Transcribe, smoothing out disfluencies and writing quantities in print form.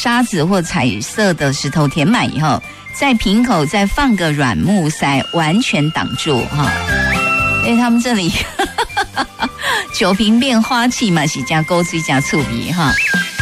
沙子或彩色的石头填满以后，在瓶口再放个软木塞，完全挡住哈。因为他们这里酒瓶变花器嘛，是加勾追加醋鼻哈。